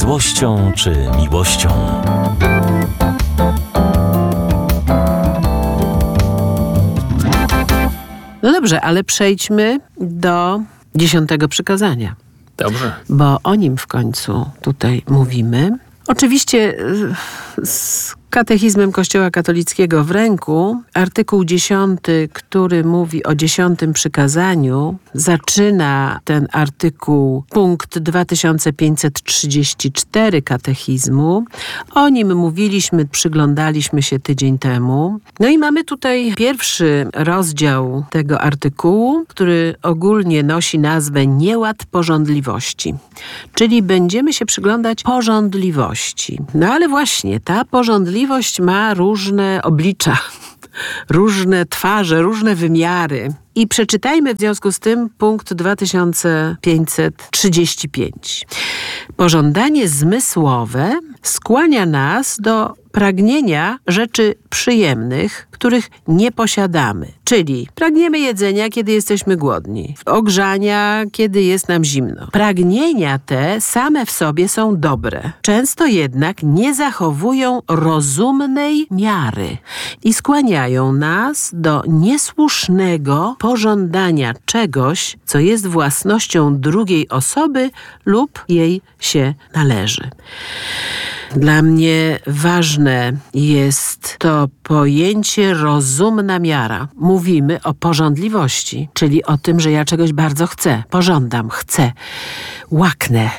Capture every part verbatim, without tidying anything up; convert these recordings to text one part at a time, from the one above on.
złością czy miłością. No dobrze, ale przejdźmy do dziesiątego przykazania. Dobrze. Bo o nim w końcu tutaj mówimy. Oczywiście z katechizmem Kościoła katolickiego w ręku artykuł dziesiąty, który mówi o dziesiątym przykazaniu, zaczyna ten artykuł punkt dwa tysiące pięćset trzydzieści cztery katechizmu. O nim mówiliśmy, przyglądaliśmy się tydzień temu. No i mamy tutaj pierwszy rozdział tego artykułu, który ogólnie nosi nazwę Nieład pożądliwości. Czyli będziemy się przyglądać pożądliwości. No ale właśnie ta pożądliwość ma różne oblicza, różne twarze, różne wymiary. I przeczytajmy w związku z tym punkt dwa tysiące pięćset trzydzieści pięć. Pożądanie zmysłowe skłania nas do pragnienia rzeczy przyjemnych, których nie posiadamy. Czyli pragniemy jedzenia, kiedy jesteśmy głodni, ogrzania, kiedy jest nam zimno. Pragnienia te same w sobie są dobre. Często jednak nie zachowują rozumnej miary i skłaniają nas do niesłusznego pożądania czegoś, co jest własnością drugiej osoby lub jej się należy. Dla mnie ważne jest to pojęcie rozumna miara. Mówimy o pożądliwości, czyli o tym, że ja czegoś bardzo chcę. Pożądam, chcę, łaknę,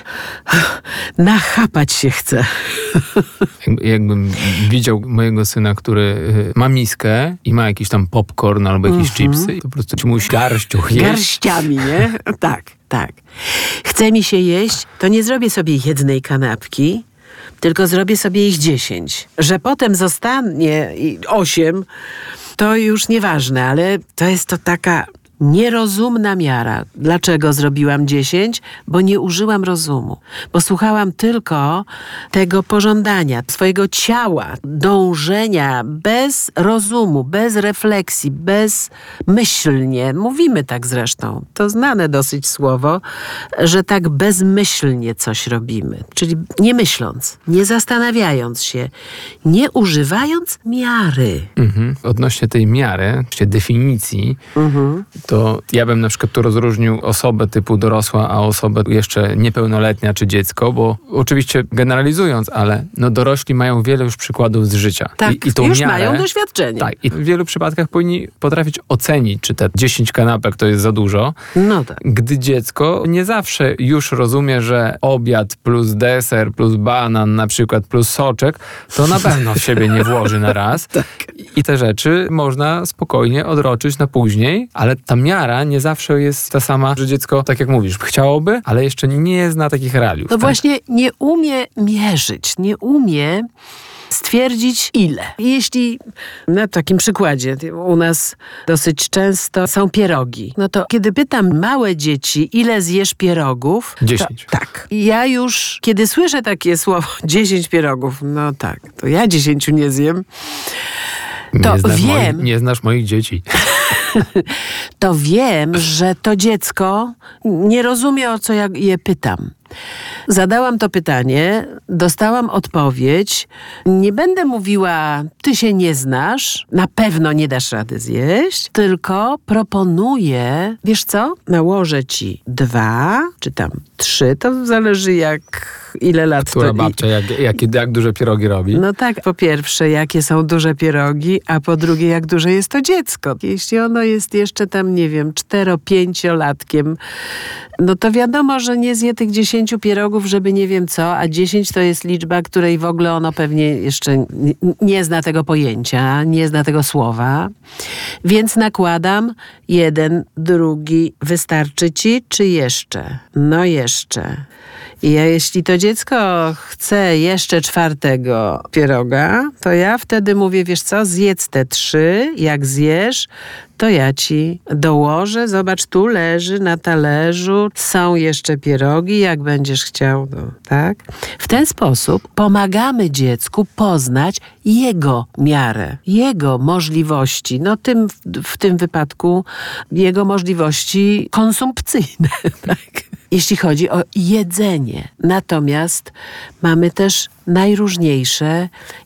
nachapać się chcę. Jak, jakbym widział mojego syna, który ma miskę i ma jakiś tam popcorn albo jakieś mm-hmm. chipsy, to po prostu ci musi garścią jeść. Garściami, nie? Tak, tak. Chce mi się jeść, to nie zrobię sobie jednej kanapki, tylko zrobię sobie ich dziesięć. Że potem zostanie osiem, to już nieważne, ale to jest to taka nierozumna miara. Dlaczego zrobiłam dziesięć? Bo nie użyłam rozumu. Bo słuchałam tylko tego pożądania, swojego ciała, dążenia bez rozumu, bez refleksji, bezmyślnie. Mówimy tak zresztą. To znane dosyć słowo, że tak bezmyślnie coś robimy. Czyli nie myśląc, nie zastanawiając się, nie używając miary. Mhm. Odnośnie tej miary, czy definicji, mhm. to ja bym na przykład tu rozróżnił osobę typu dorosła, a osobę jeszcze niepełnoletnia czy dziecko, bo oczywiście generalizując, ale no dorośli mają wiele już przykładów z życia. Tak, I, i tą już miarę, mają doświadczenie. Tak, i w wielu przypadkach powinni potrafić ocenić, czy te dziesięć kanapek to jest za dużo. No tak. Gdy dziecko nie zawsze już rozumie, że obiad plus deser plus banan na przykład plus soczek, to na pewno w siebie nie włoży na raz. Tak. I te rzeczy można spokojnie odroczyć na później, ale ta miara nie zawsze jest ta sama, że dziecko, tak jak mówisz, chciałoby, ale jeszcze nie zna takich realiów. No tak? właśnie nie umie mierzyć, nie umie stwierdzić ile. Jeśli na takim przykładzie u nas dosyć często są pierogi, no to kiedy pytam małe dzieci, ile zjesz pierogów? Dziesięć. To, tak. Ja już, kiedy słyszę takie słowo dziesięć pierogów, no tak, to ja dziesięciu nie zjem. To nie znasz wiem. Moi, nie znasz moich dzieci. To wiem, że to dziecko nie rozumie, o co ja je pytam. Zadałam to pytanie, dostałam odpowiedź. Nie będę mówiła, ty się nie znasz, na pewno nie dasz rady zjeść, tylko proponuję, wiesz co, nałożę ci dwa, czy tam trzy, to zależy jak, ile lat. Która to babcia, jak, jak, jak duże pierogi robi? No tak, po pierwsze, jakie są duże pierogi, a po drugie, jak duże jest to dziecko. Jeśli ono jest jeszcze tam, nie wiem, cztero-pięciolatkiem, no to wiadomo, że nie zje tych dziesięciu pierogów, żeby nie wiem co, a dziesięć to jest liczba, której w ogóle ono pewnie jeszcze nie, nie zna tego pojęcia, nie zna tego słowa. Więc nakładam jeden, drugi, wystarczy ci, czy jeszcze? No jeszcze. I ja, jeśli to dziecko chce jeszcze czwartego pieroga, to ja wtedy mówię, wiesz co, zjedz te trzy, jak zjesz, to ja ci dołożę. Zobacz, tu leży na talerzu, są jeszcze pierogi, jak będziesz chciał, no, tak? W ten sposób pomagamy dziecku poznać jego miarę, jego możliwości, no tym, w tym wypadku jego możliwości konsumpcyjne, tak? jeśli chodzi o jedzenie. Natomiast mamy też najróżniejsze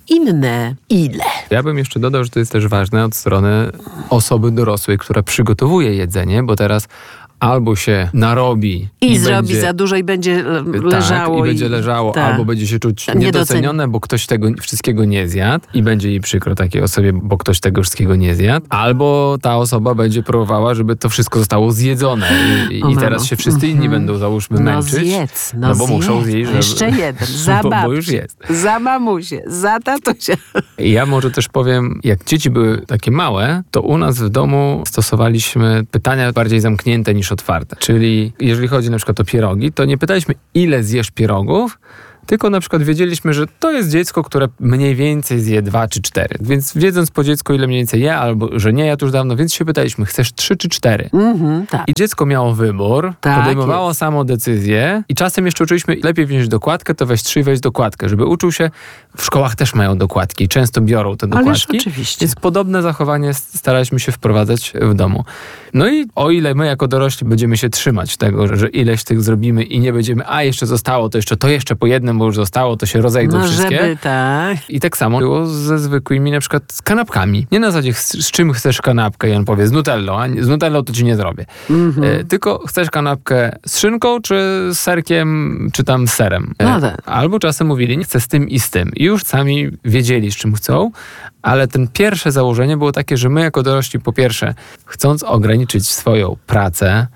inne ile. Ja bym jeszcze dodał, że to jest też ważne od strony osoby dorosłej, która przygotowuje jedzenie, bo teraz albo się narobi I, i zrobi będzie, za dużo i będzie le- tak, leżało. i będzie leżało, tak. albo będzie się czuć Niedoceni- niedocenione, bo ktoś tego wszystkiego nie zjadł i będzie jej przykro takiej osobie, bo ktoś tego wszystkiego nie zjadł, albo ta osoba będzie próbowała, żeby to wszystko zostało zjedzone i, O, i mamo. teraz się wszyscy inni Mhm. będą, załóżmy, No męczyć. zjedz, no, no bo zjedz. muszą zjeść, żeby... Jeszcze jeden, za bo, babcię, bo już jest. za mamusię, za tatusia. I ja może też powiem, jak dzieci były takie małe, to u nas w domu stosowaliśmy pytania bardziej zamknięte niż otwarte. Czyli jeżeli chodzi na przykład o pierogi, to nie pytaliśmy, ile zjesz pierogów, tylko na przykład wiedzieliśmy, że to jest dziecko, które mniej więcej zje dwa czy cztery. Więc wiedząc po dziecku, ile mniej więcej je, albo że nie jadł już dawno, więc się pytaliśmy, chcesz trzy czy cztery? Mhm, tak. I dziecko miało wybór, Tak podejmowało jest. samo decyzję i czasem jeszcze uczyliśmy, lepiej wziąć dokładkę, to weź trzy i weź dokładkę, żeby uczył się. W szkołach też mają dokładki i często biorą te Ależ dokładki. oczywiście. Więc podobne zachowanie staraliśmy się wprowadzać w domu. No i o ile my jako dorośli będziemy się trzymać tego, że, że ileś tych zrobimy i nie będziemy, a jeszcze zostało, to jeszcze to jeszcze po jednym, bo już zostało, to się rozejdą No wszystkie. żeby tak. I tak samo było ze zwykłymi na przykład z kanapkami. Nie na zasadzie z, z czym chcesz kanapkę i on powie z nutellą, a nie- z nutellą to ci nie zrobię. Mhm. E, tylko chcesz kanapkę z szynką, czy z serkiem, czy tam z serem. E, No tak. Albo czasem mówili, nie chcę z tym i z tym. I już sami wiedzieli, z czym chcą, ale ten pierwsze założenie było takie, że my jako dorośli po pierwsze, chcąc ograniczyć swoją pracę,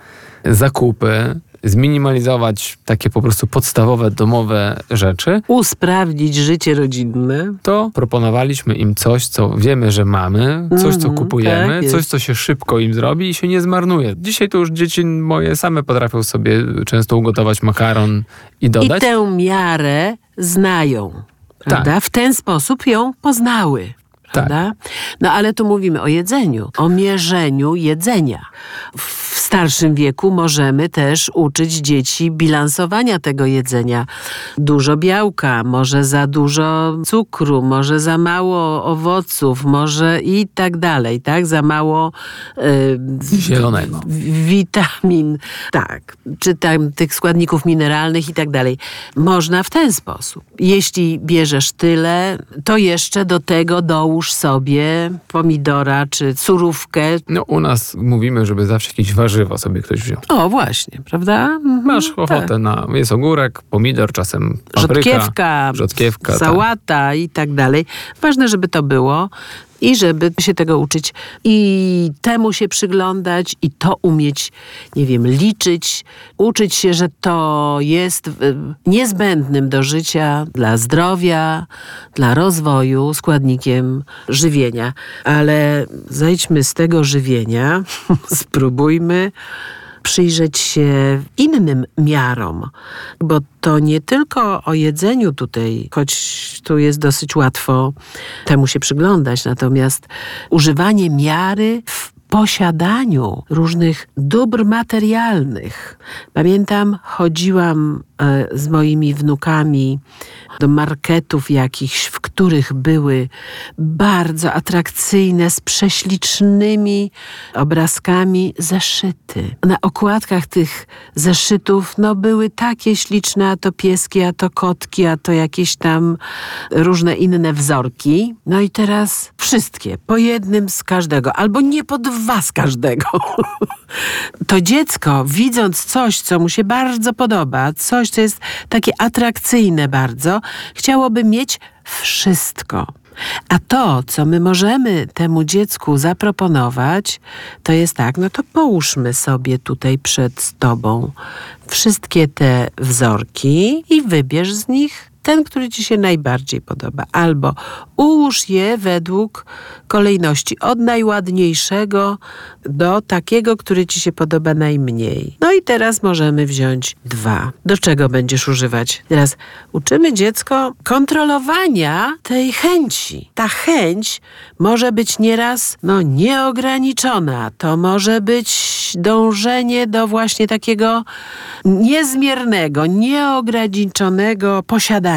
zakupy, zminimalizować takie po prostu podstawowe domowe rzeczy, Usprawnić życie rodzinne. to proponowaliśmy im coś, co wiemy, że mamy, coś, co Mhm, kupujemy, tak jest. coś, co się szybko im zrobi i się nie zmarnuje. Dzisiaj to już dzieci moje same potrafią sobie często ugotować makaron i dodać. I tę miarę znają. Prawda? W ten sposób ją poznały. Prawda? No ale tu mówimy o jedzeniu, o mierzeniu jedzenia. W starszym wieku możemy też uczyć dzieci bilansowania tego jedzenia. Dużo białka, może za dużo cukru, może za mało owoców, może i tak dalej, tak? Za mało y, Zielonego. witamin, tak, czy tam tych składników mineralnych i tak dalej. Można w ten sposób. Jeśli bierzesz tyle, to jeszcze do tego dołóż sobie pomidora czy surówkę. No u nas mówimy, żeby zawsze jakieś warzywo sobie ktoś wziął. O, właśnie, prawda? Mhm, Masz tak. ochotę na, jest ogórek, pomidor, czasem papryka, Rzodkiewka, rzodkiewka tak. sałata i tak dalej. Ważne, żeby to było i żeby się tego uczyć i temu się przyglądać i to umieć, nie wiem, liczyć, uczyć się, że to jest y, niezbędnym do życia, dla zdrowia, dla rozwoju składnikiem żywienia. Ale zejdźmy z tego żywienia, spróbujmy przyjrzeć się innym miarom, bo to nie tylko o jedzeniu tutaj, choć tu jest dosyć łatwo temu się przyglądać, natomiast używanie miary w posiadaniu różnych dóbr materialnych. Pamiętam, chodziłam e, z moimi wnukami do marketów jakichś, w których były bardzo atrakcyjne, z prześlicznymi obrazkami zeszyty. Na okładkach tych zeszytów no, były takie śliczne, a to pieski, a to kotki, a to jakieś tam różne inne wzorki. No i teraz wszystkie, po jednym z każdego, albo nie po dwa z każdego. To dziecko, widząc coś, co mu się bardzo podoba, coś, co jest takie atrakcyjne bardzo, chciałoby mieć wszystko. A to, co my możemy temu dziecku zaproponować, to jest tak, no to połóżmy sobie tutaj przed tobą wszystkie te wzorki i wybierz z nich ten, który ci się najbardziej podoba. Albo ułóż je według kolejności od najładniejszego do takiego, który ci się podoba najmniej. No i teraz możemy wziąć dwa. Do czego będziesz używać? Teraz uczymy dziecko kontrolowania tej chęci. Ta chęć może być nieraz no, nieograniczona. To może być dążenie do właśnie takiego niezmiernego, nieograniczonego posiadania.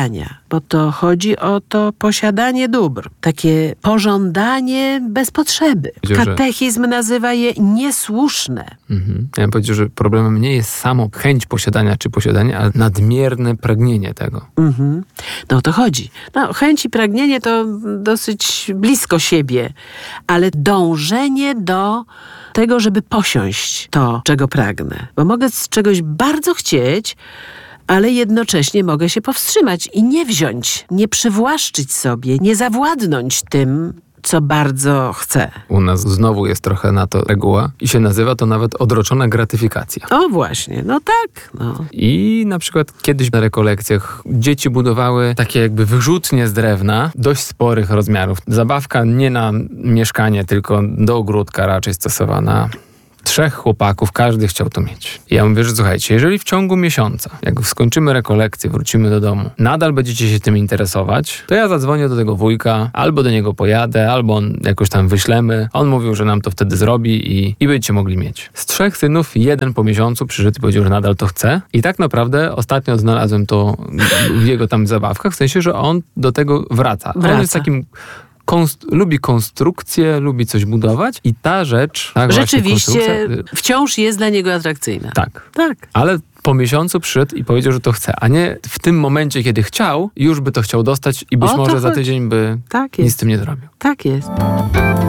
posiadania, bo to chodzi o to posiadanie dóbr. Takie pożądanie bez potrzeby. Powiedział, że- Katechizm nazywa je niesłuszne. Mhm. Ja bym powiedział, że problemem nie jest samo chęć posiadania czy posiadanie, ale nadmierne pragnienie tego. Mhm. No o to chodzi. No, chęć i pragnienie to dosyć blisko siebie, ale dążenie do tego, żeby posiąść to, czego pragnę. Bo mogę z czegoś bardzo chcieć, ale jednocześnie mogę się powstrzymać i nie wziąć, nie przywłaszczyć sobie, nie zawładnąć tym, co bardzo chcę. U nas znowu jest trochę na to reguła i się nazywa to nawet odroczona gratyfikacja. O właśnie, no tak. No. I na przykład kiedyś na rekolekcjach dzieci budowały takie jakby wyrzutnie z drewna dość sporych rozmiarów. Zabawka nie na mieszkanie, tylko do ogródka raczej stosowana. Trzech chłopaków, każdy chciał to mieć. I ja mówię, że słuchajcie, jeżeli w ciągu miesiąca, jak skończymy rekolekcję, wrócimy do domu, nadal będziecie się tym interesować, to ja zadzwonię do tego wujka, albo do niego pojadę, albo on jakoś tam wyślemy. On mówił, że nam to wtedy zrobi i, i będziecie mogli mieć. Z trzech synów jeden po miesiącu przyszedł i powiedział, że nadal to chce. I tak naprawdę ostatnio znalazłem to w jego tam zabawkach, w sensie, że on do tego wraca. Wraca. On jest takim... Konst- lubi konstrukcję, lubi coś budować i ta rzecz... Tak, właśnie Rzeczywiście konstrukcja- wciąż jest dla niego atrakcyjna. Tak. Tak. Ale po miesiącu przyszedł i powiedział, że to chce, a nie w tym momencie, kiedy chciał, już by to chciał dostać i być O to może za chodzi. tydzień by Tak nic jest. z tym nie zrobił. Tak jest.